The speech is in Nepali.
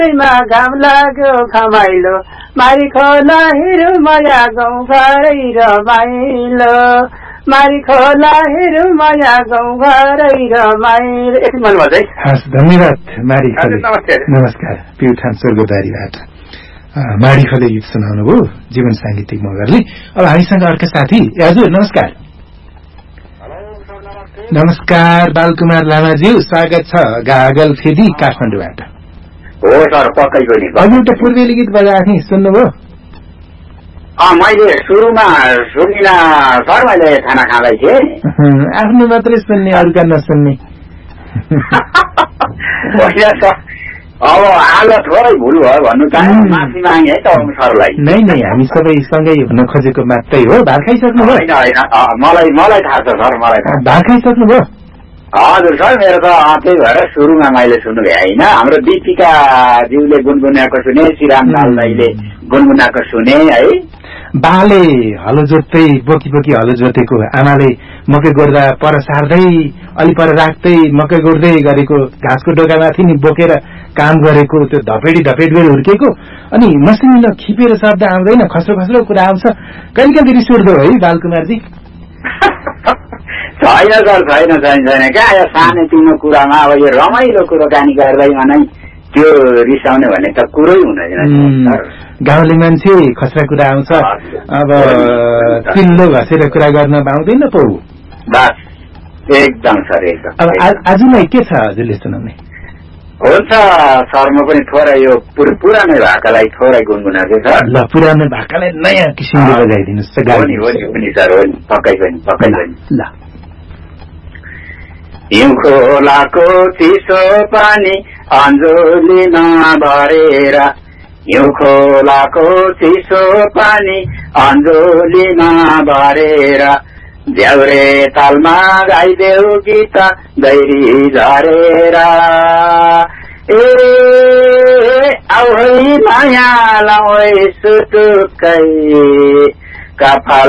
घाम लाग्यो खमाइलो मारी खोला हेरु माया गाउँ घरै रमाइलो मारी खोला हेरु माया गाउँ घरै रमाइलो। यति भन्नुभयो है। हस् धन्यवाद मारी खोले। नमस्कार प्युठान स्वर्गद्वारीबाट माडी खोले गीत सुनाउनु भयो जीवन साङ्गीतिक मगरले। अब हामीसँग अर्को साथी। हजुर नमस्कार। नमस्कार बालकुमार लामाज्यू स्वागत छ गागल फेदी काठमाडौँबाट। हो सर पक्कै पनि। अघि एउटा पूर्वेली गीत बजाएको थिएँ सुन्नुभयो? मैले सुरुमा सुनिन सर, मैले खाना खाँदै थिएँ। आफ्नो मात्रै सुन्ने अरूका नसुन्ने। अब आज थोरै भुल भयो भन्नु त माफी मागे है त सरलाई। नै हामी सबै सँगै हुन खोजेको मात्रै हो। भात खाइसक्नुभयो? मलाई थाहा छ सर, मलाई थाहा। भात खाइसक्नुभयो? हजुर सर, मेरो त त्यही भएर सुरुमा मैले सुन्नु भ्याइन। हाम्रो दीपिकाज्यूले गुनगुनाएको सुने, श्रीराम लाल दाईले गुनगुनाएको सुने है। बाले हलो जोत्दै बोकी बोकी हलो जोतेको, आमाले मकै गोड्दा पर सार्दै अलि पर राख्दै मकै गोड्दै गरेको, घाँसको डोकामाथि नि बोकेर काम गरेको, त्यो धपेडी धपेट हुर्केको, अनि मसिनो खिपेर शब्द आउँदैन, खस्रो खस्रो कुरा आउँछ। कहिले कहिले रिस उठ्दो है बालकुमारजी? छैन सर, छैन क्या यो सानोतिनो कुरामा अब यो रमाइलो कुराकानी गर्दैमा नै त्यो रिसाउने भन्ने त कुरै हुँदैन। गाउँले मान्छे खस्रा कुरा आउँछ, अब चिल्लो घसेर कुरा गर्न पाउँदैन पो। बस एकदम सर, एकदम। अब आजलाई के छ हजुरले सुनाउने? हुन्छ सर, म पनि थोरै यो पुरानै भाकालाई थोरै गुनगुनाएको छ। ल पुरानो भाकालाई नयाँ किसिमले बजाइदिनुहोस्। हो नि सर, हो नि, पक्कै पनि। ल हिउँ खोलाको चिसो पानी अन्जुलीमा भरेर, हिउँ खोलाको चिसो पानी अन्जुलीमा भरेर, झ्याउरे तालमा गाइदेऊ गीत दैरी झरेर। ए आउ है माया लाउँ सुटुक्कै कपाल